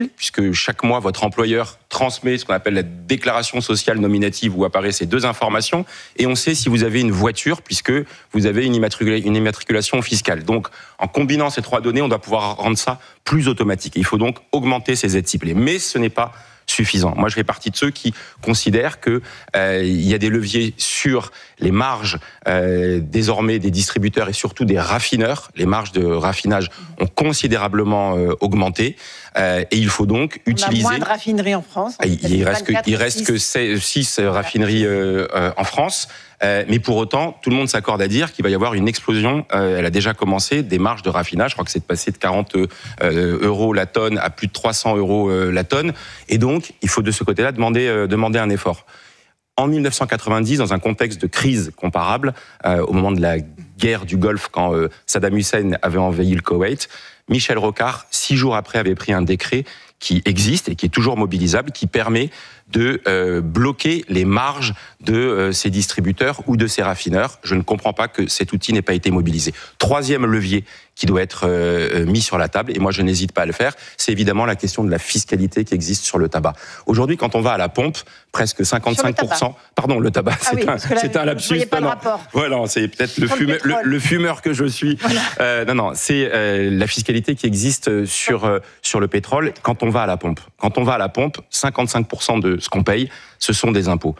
puisque chaque mois, votre employeur transmet ce qu'on appelle la déclaration sociale nominative où apparaissent ces deux informations, et on sait si vous avez une voiture, puisque vous avez une immatriculation fiscale. Donc, en combinant ces trois données, on doit pouvoir rendre ça plus automatique. Et il faut donc augmenter ces aides ciblées. Mais ce n'est pas suffisant. Moi, je fais partie de ceux qui considèrent que il y a des leviers sur les marges désormais des distributeurs et surtout des raffineurs. Les marges de raffinage ont considérablement augmenté et il faut donc utiliser. On a moins de raffineries en France. Il reste que 6 raffineries en France. Mais pour autant, tout le monde s'accorde à dire qu'il va y avoir une explosion. Elle a déjà commencé des marges de raffinage. Je crois que c'est de passer de 40 euros la tonne à plus de 300 euros la tonne. Et donc, il faut de ce côté-là demander un effort. En 1990, dans un contexte de crise comparable, au moment de la guerre du Golfe, quand Saddam Hussein avait envahi le Koweït, Michel Rocard, 6 jours après, avait pris un décret qui existe et qui est toujours mobilisable, qui permet de bloquer les marges de ces distributeurs ou de ces raffineurs. Je ne comprends pas que cet outil n'ait pas été mobilisé. Troisième levier qui doit être mis sur la table, et moi je n'hésite pas à le faire, c'est évidemment la question de la fiscalité qui existe sur le tabac. Aujourd'hui, quand on va à la pompe, presque 55%... Pardon, le tabac, c'est un lapsus. Voilà, c'est peut-être le fumeur que je suis. Voilà. Non, c'est la fiscalité qui existe sur le pétrole quand on va à la pompe. Quand on va à la pompe, 55% de ce qu'on paye, ce sont des impôts.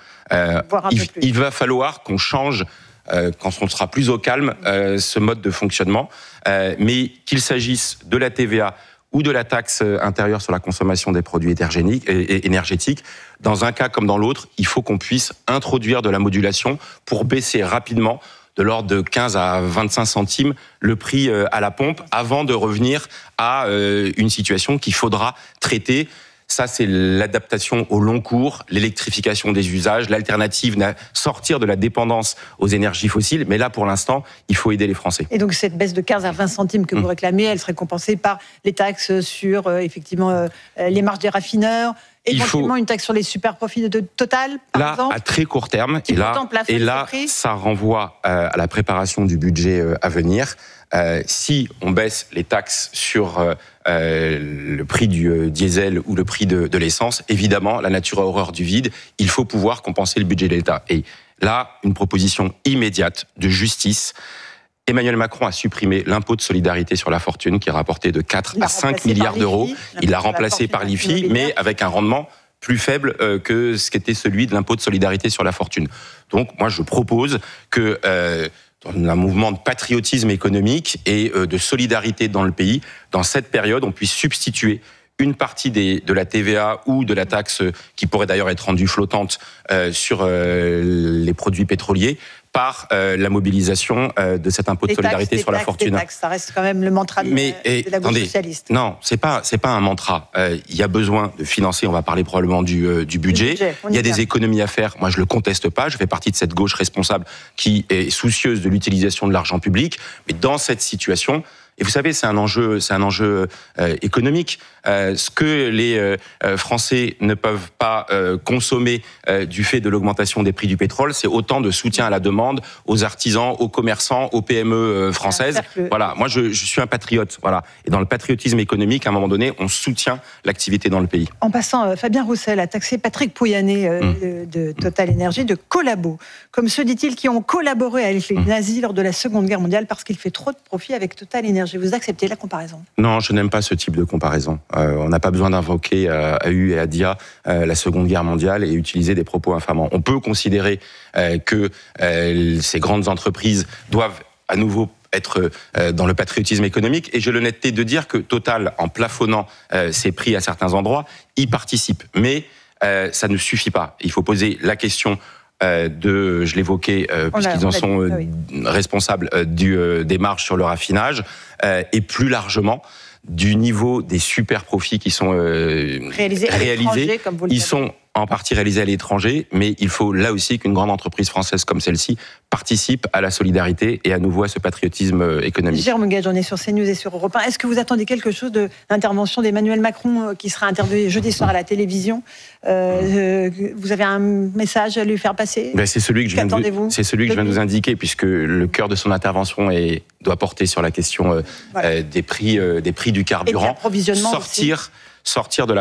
Il va falloir qu'on change, quand on sera plus au calme, ce mode de fonctionnement. Mais qu'il s'agisse de la TVA ou de la taxe intérieure sur la consommation des produits énergétiques, dans un cas comme dans l'autre, il faut qu'on puisse introduire de la modulation pour baisser rapidement de l'ordre de 15 à 25 centimes le prix à la pompe avant de revenir à une situation qu'il faudra traiter. Ça, c'est l'adaptation au long cours, l'électrification des usages, l'alternative, sortir de la dépendance aux énergies fossiles. Mais là, pour l'instant, il faut aider les Français. Et donc, cette baisse de 15 à 20 centimes que vous réclamez, elle serait compensée par les taxes sur, effectivement, les marges des raffineurs, éventuellement une taxe sur les super profits de Total, par exemple. Là, à très court terme, et là, ça renvoie à la préparation du budget à venir. Si on baisse les taxes sur le prix du diesel ou le prix de l'essence, évidemment, la nature a horreur du vide, il faut pouvoir compenser le budget de l'État. Et là, une proposition immédiate de justice. Emmanuel Macron a supprimé l'impôt de solidarité sur la fortune qui est rapporté de 4 à 5 milliards d'euros. Il l'a remplacé par l'IFI, mais avec un rendement plus faible que ce qu'était celui de l'impôt de solidarité sur la fortune. Donc, moi, je propose que dans un mouvement de patriotisme économique et de solidarité dans le pays, dans cette période, on puisse substituer une partie de la TVA ou de la taxe qui pourrait d'ailleurs être rendue flottante sur les produits pétroliers par la mobilisation de cet impôt de solidarité sur la fortune. Ça reste quand même le mantra de la gauche socialiste. Non, c'est pas un mantra. Il y a besoin de financer, on va parler probablement du budget. Il y a des économies à faire. Moi, je le conteste pas. Je fais partie de cette gauche responsable qui est soucieuse de l'utilisation de l'argent public. Mais dans cette situation, et vous savez, c'est un enjeu économique. Ce que les Français ne peuvent pas consommer du fait de l'augmentation des prix du pétrole, c'est autant de soutien à la demande aux artisans, aux commerçants, aux PME françaises. Voilà, moi je suis un patriote. Voilà. Et dans le patriotisme économique, à un moment donné, on soutient l'activité dans le pays. En passant, Fabien Roussel a taxé Patrick Pouyanné de Total Énergie de collabo, comme ceux, dit-il, qui ont collaboré avec les nazis lors de la Seconde Guerre mondiale parce qu'il fait trop de profit avec Total Énergie. Vous acceptez la comparaison ? Non, je n'aime pas ce type de comparaison. On n'a pas besoin d'invoquer à U et à Dia la Seconde Guerre mondiale et utiliser des propos infamants. On peut considérer que ces grandes entreprises doivent à nouveau être dans le patriotisme économique, et j'ai l'honnêteté de dire que Total, en plafonnant ses prix à certains endroits, y participe. Mais ça ne suffit pas. Il faut poser la question je l'évoquais, puisqu'ils en sont responsables des marges sur le raffinage, et plus largement du niveau des super profits qui sont réalisés. Comme vous le Ils sont en partie réalisés à l'étranger, mais il faut là aussi qu'une grande entreprise française comme celle-ci participe à la solidarité et à nouveau à ce patriotisme économique. Jérôme Gage, on est sur CNews et sur Europe 1. Est-ce que vous attendez quelque chose de l'intervention d'Emmanuel Macron qui sera interviewé jeudi soir à la télévision ? Vous avez un message à lui faire passer ? C'est celui que je viens de vous indiquer, puisque le cœur de son intervention doit porter sur la question des prix du carburant. Et de l'approvisionnement sortir de la